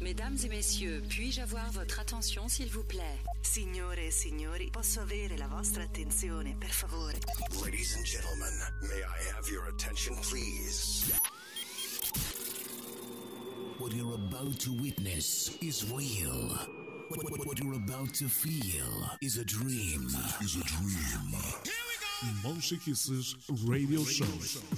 Mesdames et messieurs, puis-je avoir votre attention s'il vous plaît? Signore e signori, posso avere la vostra attenzione, per favore? Ladies and gentlemen, may I have your attention, please? What you're about to witness is real. What you're about to feel is a dream. Motion Kisses Radio Show.